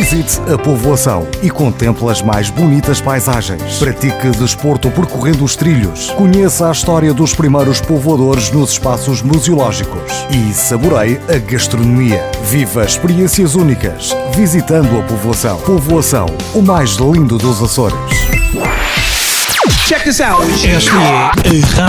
Visite a povoação e contemple as mais bonitas paisagens. Pratique desporto percorrendo os trilhos. Conheça a história dos primeiros povoadores nos espaços museológicos. E saboreie a gastronomia. Viva experiências únicas visitando a povoação. Povoação, o mais lindo dos Açores. Check this out. Esta é a